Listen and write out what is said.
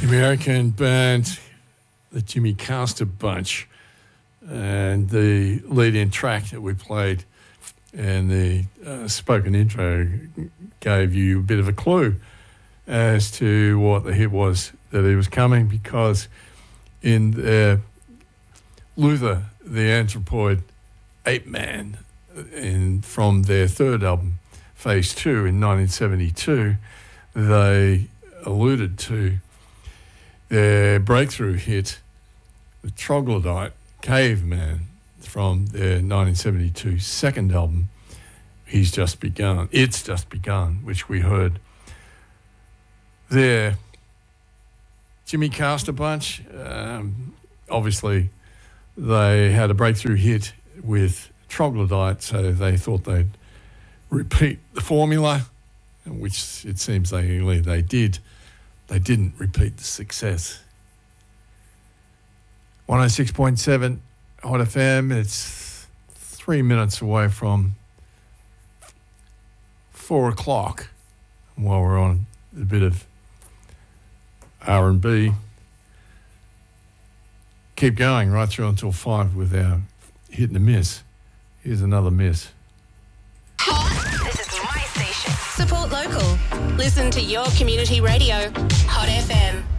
American band, the Jimmy Castor Bunch, and the lead-in track that we played and the spoken intro gave you a bit of a clue as to what the hit was that he was coming, because in Luther, the Anthropoid Ape Man, from their third album, Phase 2, in 1972, they alluded to their breakthrough hit, the Troglodyte Caveman, from their 1972 second album, It's Just Begun, which we heard there. Jimmy Castor Bunch, obviously they had a breakthrough hit with Troglodyte, so they thought they'd repeat the formula, which it seems they did. They didn't repeat the success. 106.7 Hot FM, it's 3 minutes away from 4 o'clock. While we're on a bit of R&B, keep going right through until 5 with our hit and a miss. Here's another miss. This is my station. Support local. Listen to your community radio. Hot FM.